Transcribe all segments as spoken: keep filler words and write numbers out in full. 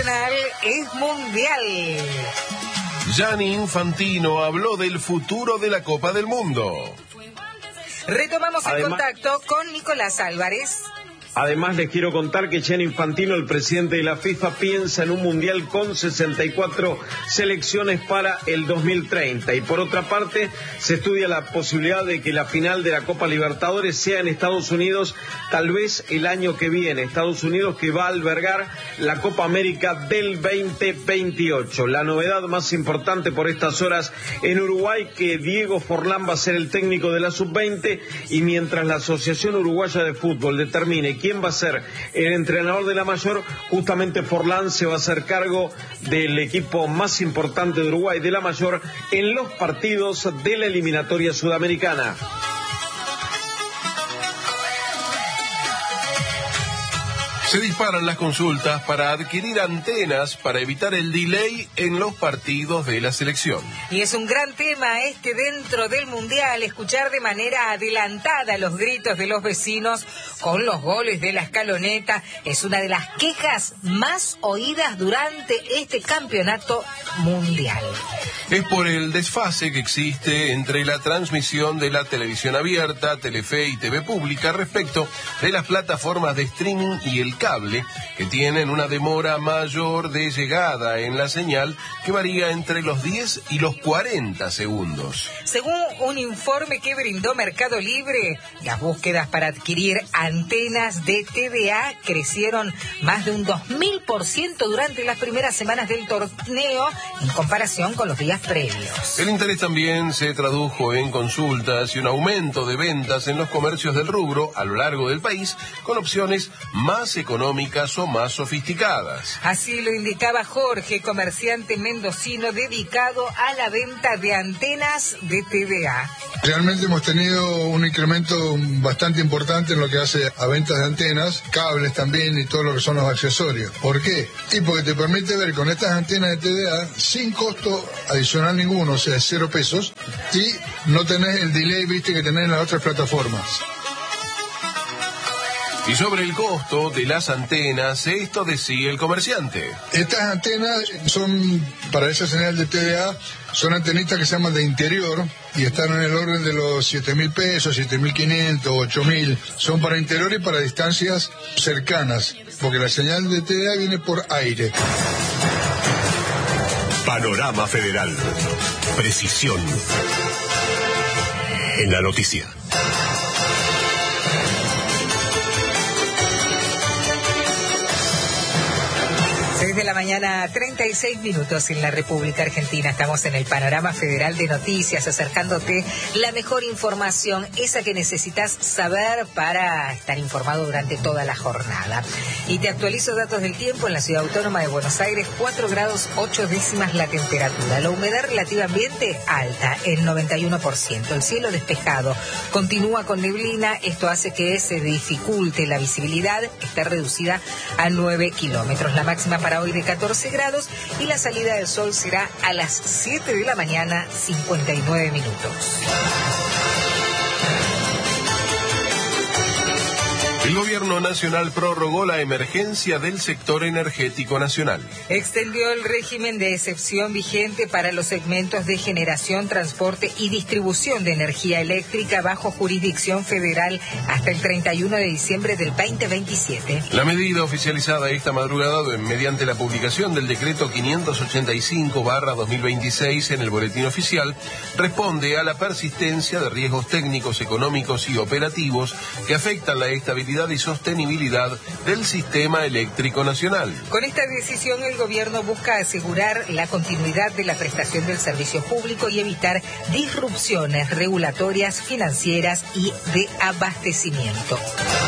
Nacional es mundial. Gianni Infantino habló del futuro de la Copa del Mundo. Retomamos el Además, contacto con Nicolás Álvarez. Además, les quiero contar que Gianni Infantino, el presidente de la FIFA, piensa en un mundial con sesenta y cuatro selecciones para el dos mil treinta. Y por otra parte, se estudia la posibilidad de que la final de la Copa Libertadores sea en Estados Unidos, tal vez el año que viene. Estados Unidos, que va a albergar la Copa América del veinte veintiocho. La novedad más importante por estas horas en Uruguay, que Diego Forlán va a ser el técnico de la sub veinte, y mientras la Asociación Uruguaya de Fútbol determine quién va a ser el entrenador de la mayor, justamente Forlán se va a hacer cargo del equipo más importante de Uruguay, de la mayor, en los partidos de la eliminatoria sudamericana. Se disparan las consultas para adquirir antenas para evitar el delay en los partidos de la selección. Y es un gran tema este dentro del Mundial, escuchar de manera adelantada los gritos de los vecinos con los goles de la escaloneta. Es una de las quejas más oídas durante este campeonato mundial. Es por el desfase que existe entre la transmisión de la televisión abierta, Telefe y T V Pública respecto de las plataformas de streaming y el cable, que tienen una demora mayor de llegada en la señal que varía entre los diez y los cuarenta segundos. Según un informe que brindó Mercado Libre, las búsquedas para adquirir antenas de T V A crecieron más de un dos mil por ciento durante las primeras semanas del torneo en comparación con los días previos. El interés también se tradujo en consultas y un aumento de ventas en los comercios del rubro a lo largo del país, con opciones más económicas o más sofisticadas. Así lo indicaba Jorge, comerciante mendocino dedicado a la venta de antenas de T V A. Realmente hemos tenido un incremento bastante importante en lo que hace a ventas de antenas, cables también y todo lo que son los accesorios. ¿Por qué? Y porque te permite ver con estas antenas de T V A sin costo adicional ninguno, o sea, cero pesos, y no tenés el delay, viste, que tenés en las otras plataformas. Y sobre el costo de las antenas, esto decía el comerciante. Estas antenas son, para esa señal de T V A, son antenitas que se llaman de interior y están en el orden de los siete mil pesos, siete mil quinientos, ocho mil. Son para interior y para distancias cercanas, porque la señal de T V A viene por aire. Panorama Federal. Precisión en la noticia. seis de la mañana, treinta y seis minutos en la República Argentina. Estamos en el Panorama Federal de Noticias, acercándote la mejor información, esa que necesitas saber para estar informado durante toda la jornada. Y te actualizo datos del tiempo en la Ciudad Autónoma de Buenos Aires: cuatro grados ocho décimas la temperatura. La humedad relativa ambiente alta, el noventa y uno por ciento. El cielo despejado, continúa con neblina. Esto hace que se dificulte la visibilidad, está reducida a nueve kilómetros. La máxima para hoy de catorce grados y la salida del sol será a las siete de la mañana, cincuenta y nueve minutos. El gobierno nacional prorrogó la emergencia del sector energético nacional. Extendió el régimen de excepción vigente para los segmentos de generación, transporte y distribución de energía eléctrica bajo jurisdicción federal hasta el treinta y uno de diciembre del veinte veintisiete. La medida, oficializada esta madrugada mediante la publicación del decreto quinientos ochenta y cinco barra dos mil veintiséis en el boletín oficial, responde a la persistencia de riesgos técnicos, económicos y operativos que afectan la estabilidad y sostenibilidad del sistema eléctrico nacional. Con esta decisión, el gobierno busca asegurar la continuidad de la prestación del servicio público y evitar disrupciones regulatorias, financieras y de abastecimiento.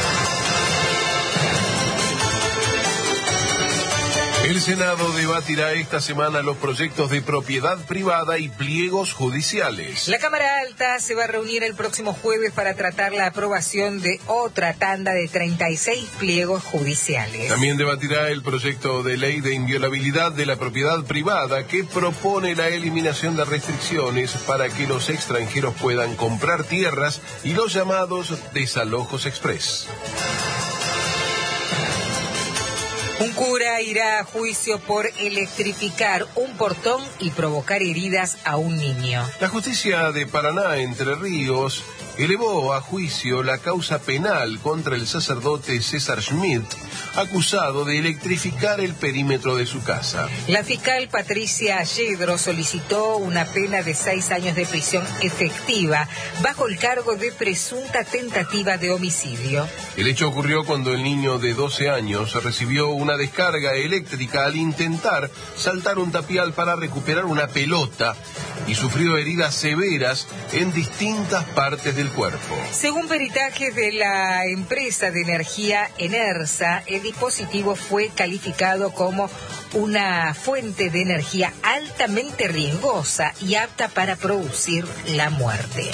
El Senado debatirá esta semana los proyectos de propiedad privada y pliegos judiciales. La Cámara Alta se va a reunir el próximo jueves para tratar la aprobación de otra tanda de treinta y seis pliegos judiciales. También debatirá el proyecto de ley de inviolabilidad de la propiedad privada, que propone la eliminación de restricciones para que los extranjeros puedan comprar tierras y los llamados desalojos express. Un cura irá a juicio por electrificar un portón y provocar heridas a un niño. La justicia de Paraná, Entre Ríos, elevó a juicio la causa penal contra el sacerdote César Schmidt, acusado de electrificar el perímetro de su casa. La fiscal Patricia Yedro solicitó una pena de seis años de prisión efectiva bajo el cargo de presunta tentativa de homicidio. El hecho ocurrió cuando el niño de doce años recibió una descarga eléctrica al intentar saltar un tapial para recuperar una pelota y sufrió heridas severas en distintas partes del cuerpo. Según peritajes de la empresa de energía Enersa, el dispositivo fue calificado como una fuente de energía altamente riesgosa y apta para producir la muerte.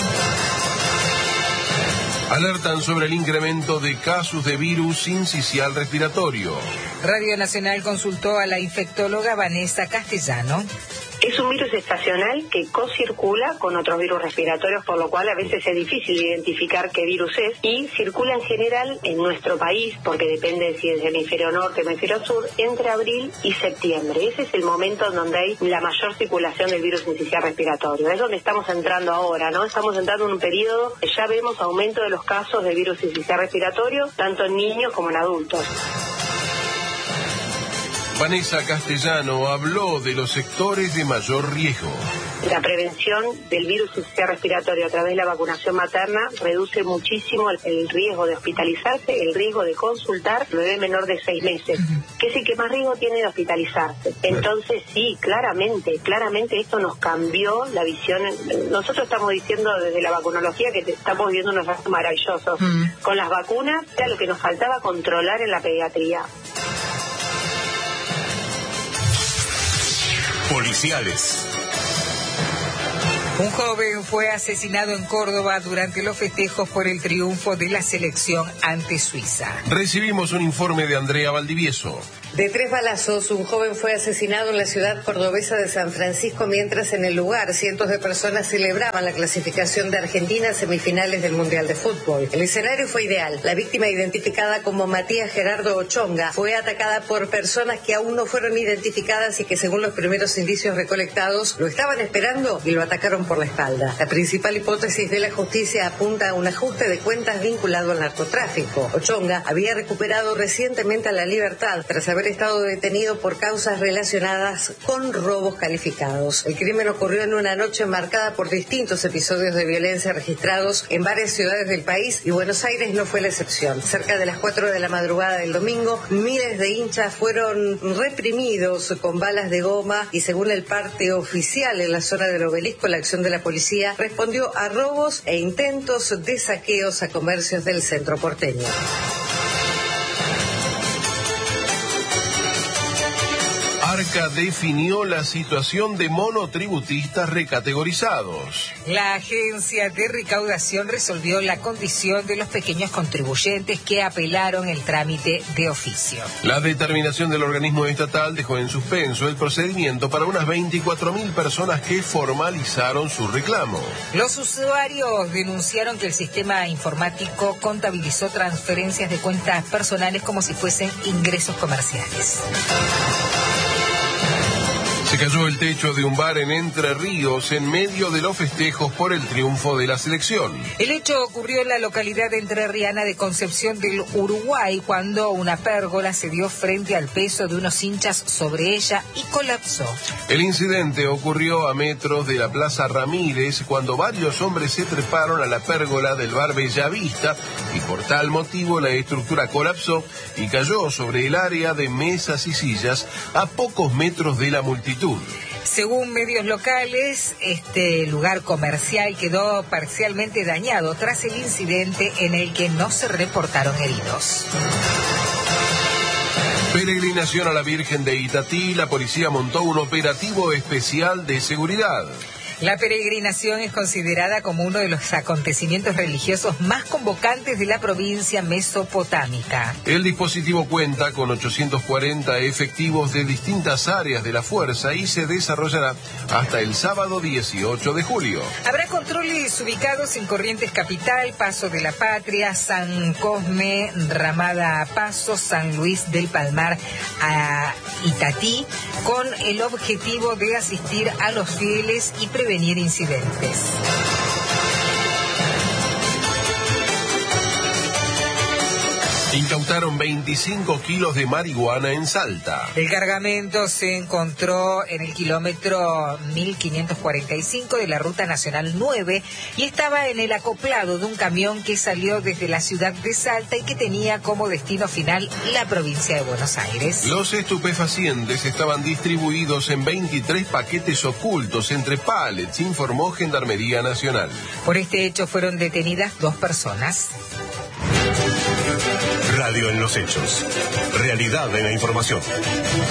Alertan sobre el incremento de casos de virus sincicial respiratorio. Radio Nacional consultó a la infectóloga Vanessa Castellano. Es un virus estacional que co-circula con otros virus respiratorios, por lo cual a veces es difícil identificar qué virus es, y circula en general en nuestro país, porque depende si es hemisferio norte o hemisferio sur, entre abril y septiembre. Ese es el momento en donde hay la mayor circulación del virus sincicial respiratorio. Es donde estamos entrando ahora, ¿no? Estamos entrando en un periodo que ya vemos aumento de los casos de virus sincicial respiratorio, tanto en niños como en adultos. Vanessa Castellano habló de los sectores de mayor riesgo. La prevención del virus sincicial respiratorio a través de la vacunación materna reduce muchísimo el, el riesgo de hospitalizarse, el riesgo de consultar bebé menor de seis meses, que es el que más riesgo tiene de hospitalizarse. Entonces sí, claramente, claramente esto nos cambió la visión. Nosotros estamos diciendo desde la vacunología que estamos viviendo unos años maravillosos. Uh-huh. Con las vacunas era lo que nos faltaba controlar en la pediatría. Policiales. Un joven fue asesinado en Córdoba durante los festejos por el triunfo de la selección ante Suiza. Recibimos un informe de Andrea Valdivieso. De tres balazos, un joven fue asesinado en la ciudad cordobesa de San Francisco, mientras en el lugar cientos de personas celebraban la clasificación de Argentina a semifinales del Mundial de Fútbol. El escenario fue ideal. La víctima, identificada como Matías Gerardo Ochonga, fue atacada por personas que aún no fueron identificadas y que, según los primeros indicios recolectados, lo estaban esperando y lo atacaron por la espalda. La principal hipótesis de la justicia apunta a un ajuste de cuentas vinculado al narcotráfico. Ochonga había recuperado recientemente la libertad tras haber estado detenido por causas relacionadas con robos calificados. El crimen ocurrió en una noche marcada por distintos episodios de violencia registrados en varias ciudades del país, y Buenos Aires no fue la excepción. Cerca de las cuatro de la madrugada del domingo, miles de hinchas fueron reprimidos con balas de goma y, según el parte oficial en la zona del Obelisco, la acción de la policía respondió a robos e intentos de saqueos a comercios del centro porteño. Arca definió la situación de monotributistas recategorizados. La agencia de recaudación resolvió la condición de los pequeños contribuyentes que apelaron el trámite de oficio. La determinación del organismo estatal dejó en suspenso el procedimiento para unas veinticuatro mil personas que formalizaron su reclamo. Los usuarios denunciaron que el sistema informático contabilizó transferencias de cuentas personales como si fuesen ingresos comerciales. Se cayó el techo de un bar en Entre Ríos en medio de los festejos por el triunfo de la selección. El hecho ocurrió en la localidad entrerriana de Concepción del Uruguay, cuando una pérgola se dio frente al peso de unos hinchas sobre ella y colapsó. El incidente ocurrió a metros de la Plaza Ramírez, cuando varios hombres se treparon a la pérgola del bar Bellavista y por tal motivo la estructura colapsó y cayó sobre el área de mesas y sillas a pocos metros de la multitud. Según medios locales, este lugar comercial quedó parcialmente dañado tras el incidente, en el que no se reportaron heridos. Peregrinación a la Virgen de Itatí, la policía montó un operativo especial de seguridad. La peregrinación es considerada como uno de los acontecimientos religiosos más convocantes de la provincia mesopotámica. El dispositivo cuenta con ochocientos cuarenta efectivos de distintas áreas de la fuerza y se desarrollará hasta el sábado dieciocho de julio. Habrá controles ubicados en Corrientes Capital, Paso de la Patria, San Cosme, Ramada Paso, San Luis del Palmar a Itatí, con el objetivo de asistir a los fieles y prevenir incidentes. Incautaron veinticinco kilos de marihuana en Salta. El cargamento se encontró en el kilómetro mil quinientos cuarenta y cinco de la Ruta Nacional nueve y estaba en el acoplado de un camión que salió desde la ciudad de Salta y que tenía como destino final la provincia de Buenos Aires. Los estupefacientes estaban distribuidos en veintitrés paquetes ocultos entre pallets, informó Gendarmería Nacional. Por este hecho fueron detenidas dos personas. Radio en los hechos. Realidad en la información.